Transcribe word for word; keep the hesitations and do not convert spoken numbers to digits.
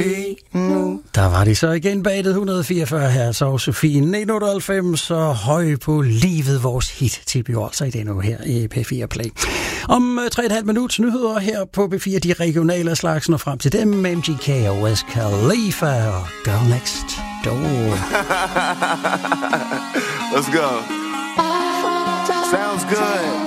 endnu. Der var de så igen bag det et hundrede og fireogfyrre her, så Sofie nitten otteoghalvfems, så høj på livet, vores hit til Bjørn, altså i den nu her i P fire Play. Om tre og et halvt minuts nyheder her på P fire, de regionale slags, og frem til dem, M G K og Wiz Khalifa og Girl Next Door. Let's go. Sounds good.